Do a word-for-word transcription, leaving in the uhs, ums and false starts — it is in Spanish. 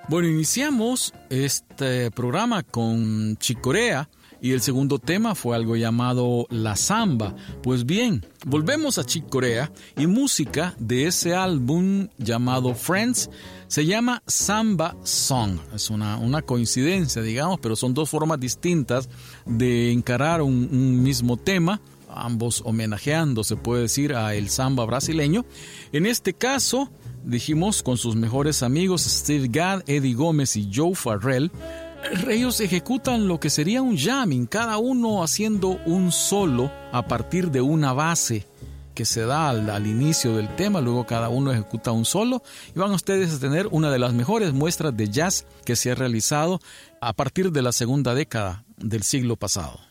Bueno, iniciamos este programa con Chick Corea y el segundo tema fue algo llamado La Samba. Pues bien, volvemos a Chick Corea y música de ese álbum llamado Friends se llama Samba Song. Es una, una coincidencia, digamos, pero son dos formas distintas de encarar un, un mismo tema, ambos homenajeando, se puede decir, a el samba brasileño. En este caso, dijimos, con sus mejores amigos Steve Gadd, Eddie Gómez y Joe Farrell, ellos ejecutan lo que sería un jamming, cada uno haciendo un solo a partir de una base que se da al, al inicio del tema. Luego cada uno ejecuta un solo y van ustedes a tener una de las mejores muestras de jazz que se ha realizado a partir de la segunda década del siglo pasado.